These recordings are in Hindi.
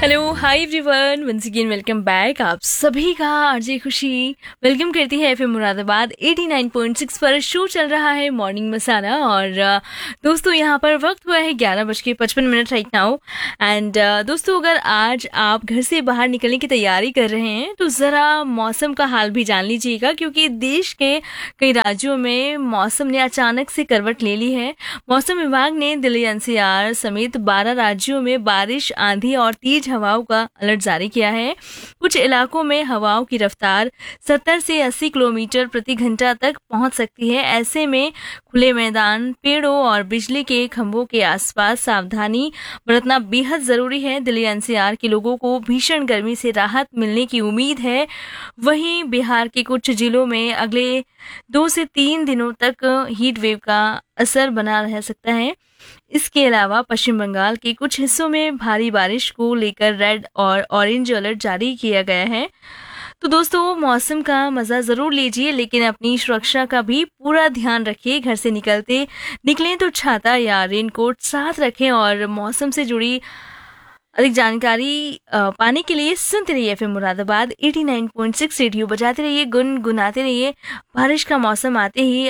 Hello hi everyone, once again welcome back. आप सभी का आरजे खुशी वेलकम करती है एफएम मुरादाबाद 89.6 पर। शो चल रहा है मॉर्निंग मसाला और दोस्तों यहाँ पर वक्त हुआ है 11:55 राइट नाउ। एंड दोस्तों, अगर आज आप घर से बाहर निकलने की तैयारी कर रहे हैं तो ज़रा मौसम का हाल भी जान लीजिएगा, क्योंकि देश के कई राज्यों में मौसम ने अचानक से करवट ले ली है। मौसम विभाग ने दिल्ली एनसीआर समेत 12 राज्यों में बारिश, आंधी और तेज हवाओं का अलर्ट जारी किया है। कुछ इलाकों में हवाओं की रफ्तार 70 से 80 किलोमीटर प्रति घंटा तक पहुंच सकती है। ऐसे में खुले मैदान, पेड़ों और बिजली के खंभों के आसपास सावधानी बरतना बेहद जरूरी है। दिल्ली एनसीआर के लोगों को भीषण गर्मी से राहत मिलने की उम्मीद है। वहीं बिहार के कुछ जिलों में अगले 2 से 3 दिनों तक हीट वेव का असर बना रह सकता है। इसके अलावा पश्चिम बंगाल के कुछ हिस्सों में भारी बारिश को लेकर रेड और ऑरेंज अलर्ट जारी किया गया है। तो दोस्तों, मौसम का मज़ा ज़रूर लीजिए, लेकिन अपनी सुरक्षा का भी पूरा ध्यान रखिए। घर से निकलें तो छाता या रेनकोट साथ रखें और मौसम से जुड़ी अधिक जानकारी पाने के लिए सुनते रहिए एफएम मुरादाबाद 89.6 रेडियो बजाते रहिए, गुनगुनाते रहिए। बारिश का मौसम आते ही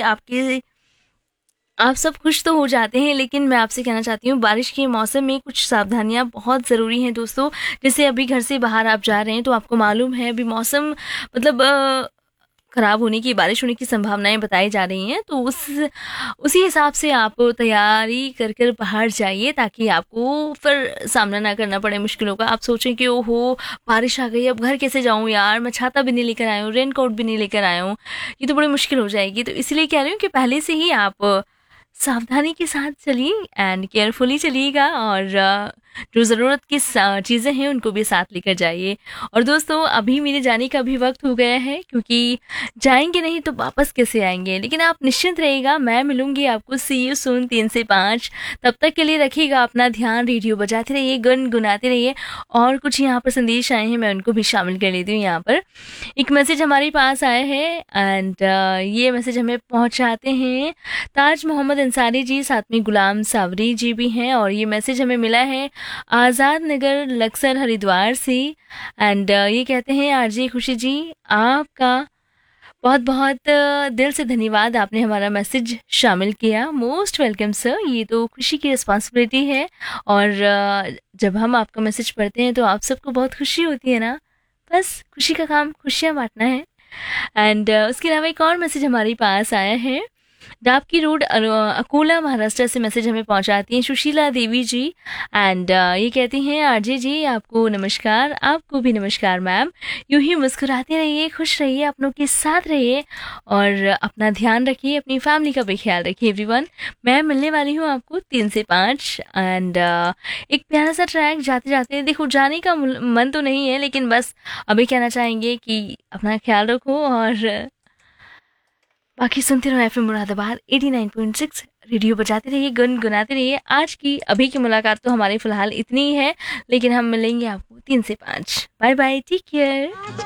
आप सब खुश तो हो जाते हैं, लेकिन मैं आपसे कहना चाहती हूँ बारिश के मौसम में कुछ सावधानियाँ बहुत ज़रूरी हैं दोस्तों। जैसे अभी घर से बाहर आप जा रहे हैं तो आपको मालूम है अभी मौसम मतलब खराब होने की, बारिश होने की संभावनाएं बताई जा रही हैं। तो उसी हिसाब से आप तैयारी कर बाहर जाइए, ताकि आपको फिर सामना ना करना पड़े मुश्किलों का। आप सोचें कि ओहो बारिश आ गई, अब घर कैसे जाऊं यार, मैं छाता भी नहीं लेकर आया हूँ, रेनकोट भी नहीं लेकर आया हूँ, ये तो बड़ी मुश्किल हो जाएगी। तो इसलिए कह रही हूँ कि पहले से ही आप सावधानी के साथ चलिए एंड केयरफुली चलिएगा, और जो ज़रूरत की चीज़ें हैं उनको भी साथ लेकर जाइए। और दोस्तों, अभी मेरे जाने का भी वक्त हो गया है, क्योंकि जाएंगे नहीं तो वापस कैसे आएंगे। लेकिन आप निश्चिंत रहिएगा, मैं मिलूंगी आपको। सी यू सून 3 से 5। तब तक के लिए रखिएगा अपना ध्यान, रेडियो बजाते रहिए, गुनगुनाते रहिए। और कुछ यहाँ पर संदेश आए हैं, मैं उनको भी शामिल कर लेती हूँ। यहाँ पर एक मैसेज हमारे पास आया है एंड ये मैसेज हमें पहुँचाते हैं ताज मोहम्मद अंसारी जी, साथ में गुलाम सावरी जी भी हैं। और ये मैसेज हमें मिला है आज़ाद नगर लक्सर हरिद्वार से। एंड ये कहते हैं आरजे खुशी जी, आपका बहुत बहुत दिल से धन्यवाद, आपने हमारा मैसेज शामिल किया। Most welcome sir. ये तो खुशी की रिस्पॉन्सिबिलिटी है, और जब हम आपका मैसेज पढ़ते हैं तो आप सबको बहुत खुशी होती है ना। बस खुशी का काम खुशियाँ बांटना है। एंड उसके अलावा एक और मैसेज हमारे पास आया है। डाबकी रोड अकोला महाराष्ट्र से मैसेज हमें पहुंचाती हैं सुशीला देवी जी। एंड ये कहती हैं आरजे जी, आपको नमस्कार। आपको भी नमस्कार मैम। यूं ही मुस्कुराते रहिए, खुश रहिए, अपनों के साथ रहिए और अपना ध्यान रखिए, अपनी फैमिली का भी ख्याल रखिए एवरीवन। मैं मिलने वाली हूँ आपको 3 से 5। एंड एक प्यारा सा ट्रैक जाते जाते, देखो जाने का मन तो नहीं है, लेकिन बस अभी कहना चाहेंगे कि अपना ख्याल रखो और बाकी सुनते रहो एफएम मुरादाबाद 89.6। रेडियो बजाते रहिए, गुनगुनाते रहिए। आज की अभी की मुलाकात तो हमारी फिलहाल इतनी ही है, लेकिन हम मिलेंगे आपको 3 से 5। Bye bye, take care.